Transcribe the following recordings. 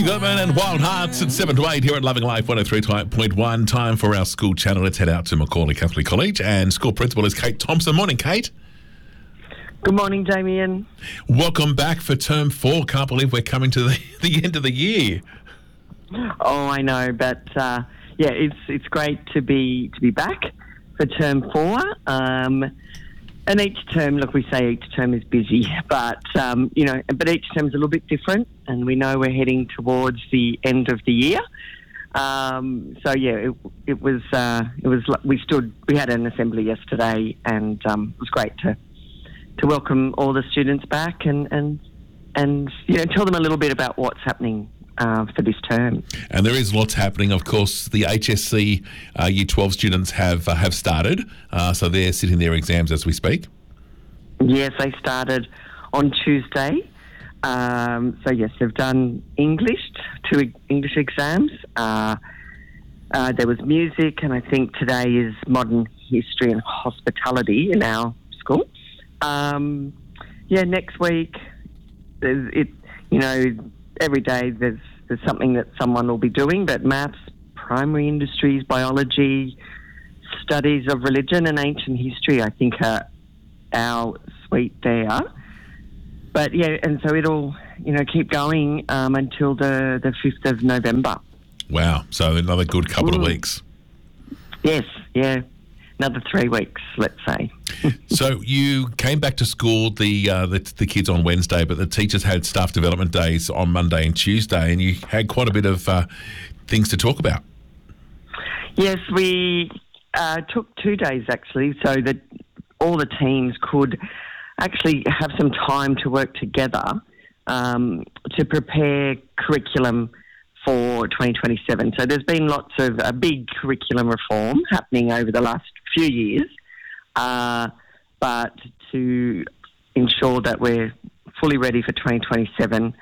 Keith Urban and Wild Hearts at 7 to 8 here at Loving Life 103.1. Time for our school channel. Let's head out to Macaulay Catholic College, and school principal is Kate Thompson. Morning, Kate. Good morning, Damien. Welcome back for term 4. Can't believe we're coming to the end of the year. Oh, I know, but it's great to be back for term 4. And each term, look, we say each term is busy, but but each term is a little bit different, and we know we're heading towards the end of the year. It was. We had an assembly yesterday, and it was great to welcome all the students back and tell them a little bit about what's happening for this term. And there is lots happening. Of course, the HSC Year 12 students have started, so they're sitting their exams as we speak. Yes, they started on Tuesday. They've done English, 2 English exams. There was music, and I think today is modern history and hospitality in our school. Next week, every day there's something that someone will be doing, but maths, primary industries, biology, studies of religion and ancient history, I think, are our suite there. But and so it'll keep going until the 5th of November. Wow, so another good couple of weeks. Yes, another 3 weeks, let's say. So you came back to school, the kids on Wednesday, but the teachers had staff development days on Monday and Tuesday, and you had quite a bit of things to talk about. Yes, we took 2 days actually, so that all the teams could actually have some time to work together to prepare curriculum for 2027. So there's been lots of a big curriculum reform happening over the last few years, but to ensure that we're fully ready for 2027,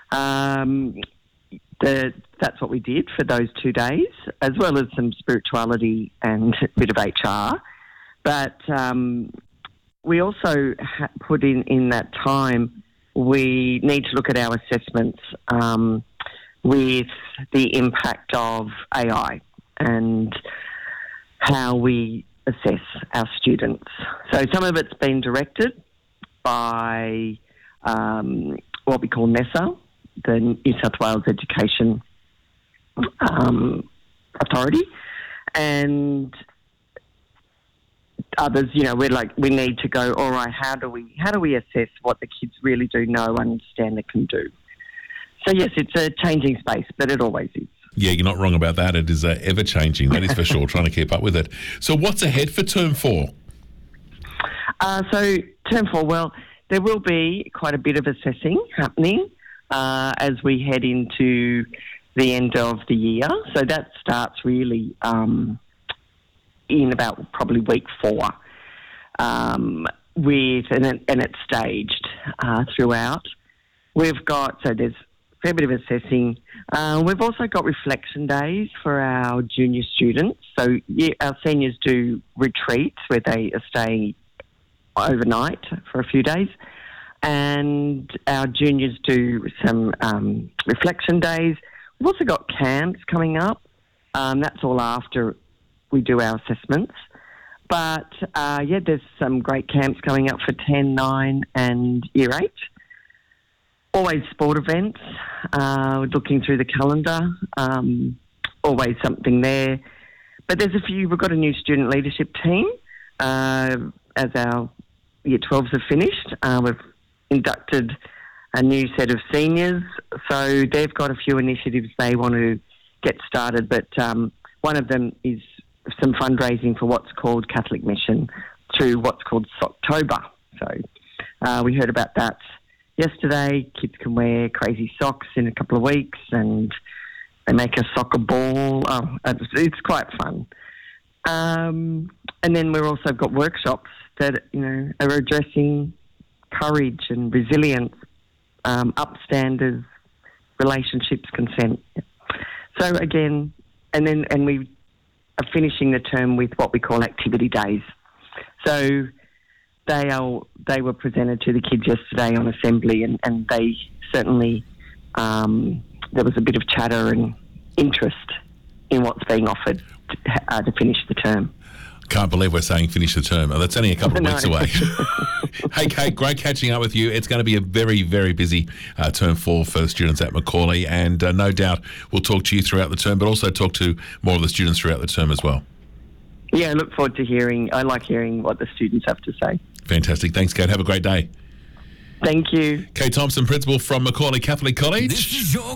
that's what we did for those 2 days, as well as some spirituality and a bit of HR. But we also put in that time, we need to look at our assessments with the impact of AI and how we assess our students. So some of it's been directed by what we call NESA, the New South Wales Education Authority, and others, we need to go, all right, how do we assess what the kids really do know, understand, and can do? So yes, it's a changing space, but it always is. Yeah, you're not wrong about that. It is ever changing, that is for sure, trying to keep up with it. So what's ahead for term 4? So term 4, well, there will be quite a bit of assessing happening as we head into the end of the year. So that starts really in about probably week 4, and it's staged throughout. We've got, so there's a fair bit of assessing. We've also got reflection days for our junior students. So our seniors do retreats where they stay overnight for a few days, and our juniors do some reflection days. We've also got camps coming up. That's all after we do our assessments. But, there's some great camps coming up for 10, 9 and Year 8. Always sport events, looking through the calendar, always something there. But there's we've got a new student leadership team as our Year 12s have finished. We've inducted a new set of seniors, so they've got a few initiatives they want to get started, but one of them is some fundraising for what's called Catholic Mission through what's called Socktober. So we heard about that yesterday. Kids can wear crazy socks in a couple of weeks, and they make a soccer ball. Oh, it's quite fun. And then we've also got workshops that are addressing courage and resilience, upstanders, relationships, consent. So again, and we are finishing the term with what we call activity days. So they were presented to the kids yesterday on assembly, and they certainly there was a bit of chatter and interest in what's being offered to finish the term. Can't believe we're saying finish the term. That's only a couple of No. weeks away. Hey, Kate, great catching up with you. It's going to be a very, very busy term 4 for the students at Macaulay, and no doubt we'll talk to you throughout the term, but also talk to more of the students throughout the term as well. Yeah, I look forward to hearing. I like hearing what the students have to say. Fantastic. Thanks, Kate. Have a great day. Thank you. Kate Thompson, Principal from Macaulay Catholic College. This is your